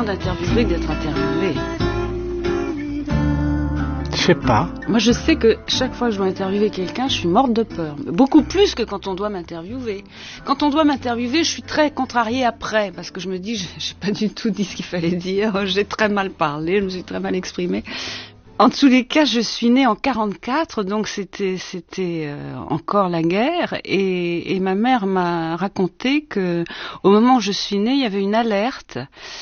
intéressant d'interviewer que d'être interviewé. Je sais pas. Moi, je sais que chaque fois que je dois interviewer quelqu'un, je suis morte de peur. Beaucoup plus que quand on doit m'interviewer. Quand on doit m'interviewer, je suis très contrariée après, parce que je me dis, j'ai pas du tout dit ce qu'il fallait dire, j'ai très mal parlé, je me suis très mal exprimée. En tous les cas, je suis née en 44, donc c'était encore la guerre, et ma mère m'a raconté que au moment où je suis née, il y avait une alerte.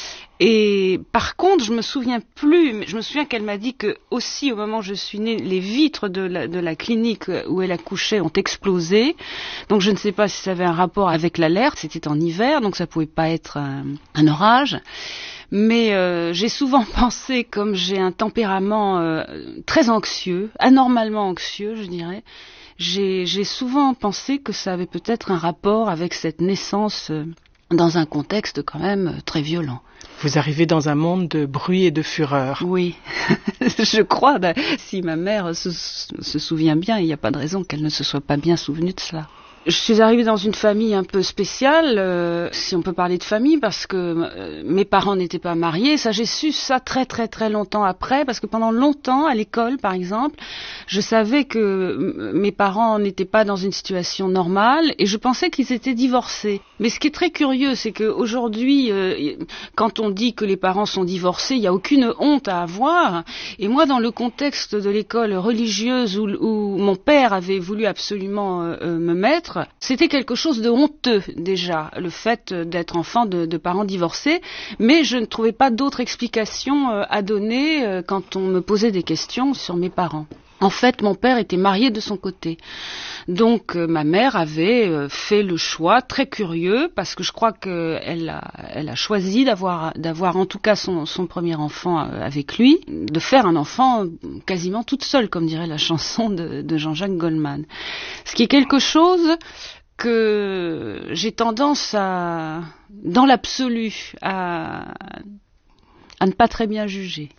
Et par contre, je me souviens qu'elle m'a dit que aussi au moment où je suis née, les vitres de la clinique où elle accouchait ont explosé. Donc je ne sais pas si ça avait un rapport avec l'alerte, c'était en hiver, donc ça pouvait pas être un orage. Mais j'ai souvent pensé, comme j'ai un tempérament très anxieux, anormalement anxieux, je dirais, j'ai souvent pensé que ça avait peut-être un rapport avec cette naissance dans un contexte quand même très violent. Vous arrivez dans un monde de bruit et de fureur. Oui, je crois. Si ma mère se souvient bien, il n'y a pas de raison qu'elle ne se soit pas bien souvenue de cela. Je suis arrivée dans une famille un peu spéciale, si on peut parler de famille, parce que mes parents n'étaient pas mariés. Ça, j'ai su ça très très très longtemps après, parce que pendant longtemps, à l'école par exemple, je savais que mes parents n'étaient pas dans une situation normale, et je pensais qu'ils étaient divorcés. Mais ce qui est très curieux, c'est qu'aujourd'hui, quand on dit que les parents sont divorcés, il n'y a aucune honte à avoir. Et moi, dans le contexte de l'école religieuse où mon père avait voulu absolument me mettre, c'était quelque chose de honteux déjà, le fait d'être enfant de parents divorcés, mais je ne trouvais pas d'autre explication à donner quand on me posait des questions sur mes parents. En fait, mon père était marié de son côté. Donc, ma mère avait fait le choix très curieux, parce que je crois qu'elle a choisi d'avoir en tout cas son premier enfant avec lui, de faire un enfant quasiment toute seule, comme dirait la chanson de Jean-Jacques Goldman. Ce qui est quelque chose que j'ai tendance dans l'absolu, à ne pas très bien juger.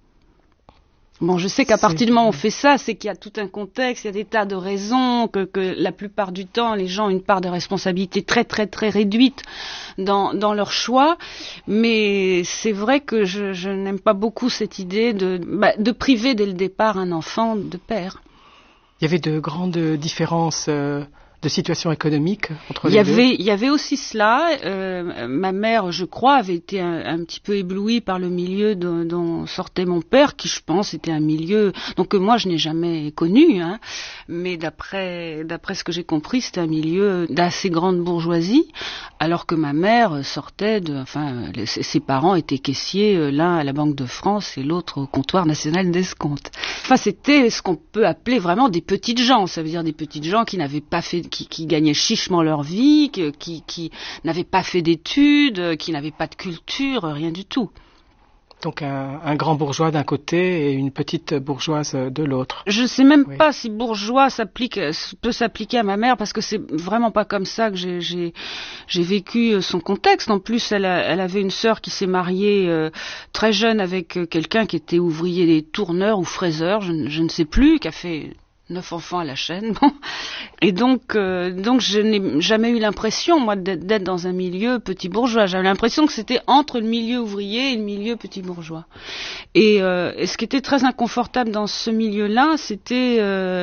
Bon, je sais qu'à partir du moment où on fait ça, c'est qu'il y a tout un contexte, il y a des tas de raisons, que la plupart du temps, les gens ont une part de responsabilité très très très réduite dans leur choix. Mais c'est vrai que je n'aime pas beaucoup cette idée de priver dès le départ un enfant de père. Il y avait de grandes différences de situation économique entre les deux. Il y avait aussi cela. Ma mère, je crois, avait été un petit peu éblouie par le milieu dont sortait mon père, qui, je pense, était un milieu que moi je n'ai jamais connu, hein, mais d'après ce que j'ai compris, c'était un milieu d'assez grande bourgeoisie, alors que ma mère sortait ses parents étaient caissiers, l'un à la Banque de France et l'autre au comptoir national d'escompte. Enfin, c'était ce qu'on peut appeler vraiment des petites gens. Ça veut dire des petites gens qui n'avaient pas fait, qui gagnaient chichement leur vie, qui n'avaient pas fait d'études, qui n'avaient pas de culture, rien du tout. Donc un grand bourgeois d'un côté et une petite bourgeoise de l'autre. Je sais même pas si bourgeois peut s'appliquer à ma mère, parce que c'est vraiment pas comme ça que j'ai vécu son contexte. En plus, elle avait une sœur qui s'est mariée très jeune avec quelqu'un qui était ouvrier des tourneurs ou fraiseurs, je ne sais plus, qui a fait 9 enfants à la chaîne. Bon. Et donc je n'ai jamais eu l'impression, moi, d'être dans un milieu petit bourgeois. J'avais l'impression que c'était entre le milieu ouvrier et le milieu petit bourgeois. Et ce qui était très inconfortable dans ce milieu-là, c'était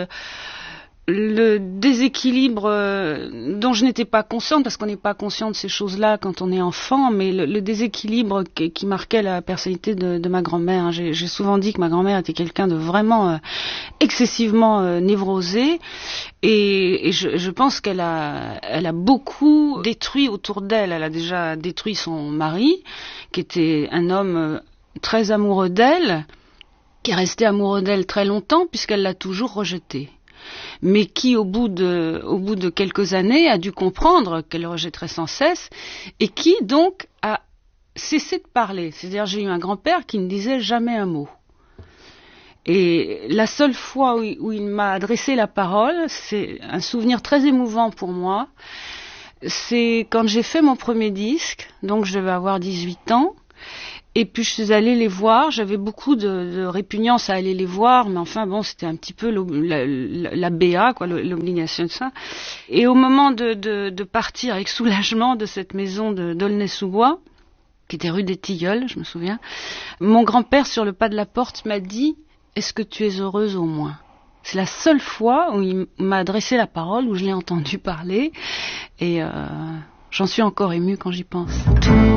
le déséquilibre dont je n'étais pas consciente, parce qu'on n'est pas conscient de ces choses-là quand on est enfant, mais le déséquilibre qui marquait la personnalité de ma grand-mère. Hein. J'ai souvent dit que ma grand-mère était quelqu'un de vraiment excessivement névrosé, et je pense qu'elle a beaucoup détruit autour d'elle. Elle a déjà détruit son mari, qui était un homme très amoureux d'elle, qui est resté amoureux d'elle très longtemps, puisqu'elle l'a toujours rejeté. Mais qui, au bout de quelques années, a dû comprendre qu'elle le rejetterait sans cesse, et qui, donc, a cessé de parler. C'est-à-dire, j'ai eu un grand-père qui ne disait jamais un mot. Et la seule fois où il m'a adressé la parole, c'est un souvenir très émouvant pour moi, c'est quand j'ai fait mon premier disque, donc je devais avoir 18 ans, et puis je suis allée les voir. J'avais beaucoup de répugnance à aller les voir, mais enfin bon, c'était un petit peu la BA, quoi, l'obligation de ça. Et au moment de partir avec soulagement de cette maison d'Aulnay-sous-Bois, qui était rue des Tilleuls, je me souviens. Mon grand-père, sur le pas de la porte, m'a dit « Est-ce que tu es heureuse au moins ?» C'est la seule fois où il m'a adressé la parole, où je l'ai entendu parler, et j'en suis encore émue quand j'y pense.